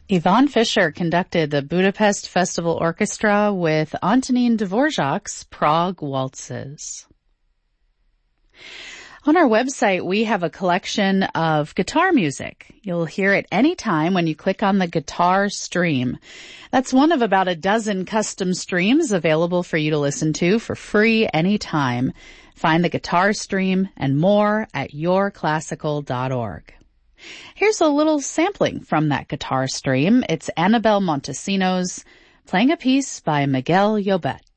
Yvonne Fisher conducted the Budapest Festival Orchestra with Antonin Dvorak's Prague Waltzes. On our website, we have a collection of guitar music. You'll hear it anytime when you click on the guitar stream. That's one of about a dozen custom streams available for you to listen to for free anytime. Find the guitar stream and more at yourclassical.org. Here's a little sampling from that guitar stream. It's Annabelle Montesinos playing a piece by Miguel Llobet.